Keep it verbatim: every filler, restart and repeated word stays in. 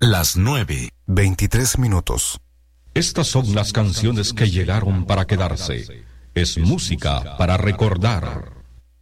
Las nueve, veintitrés minutos. Estas son las canciones que llegaron para quedarse. Es música para recordar.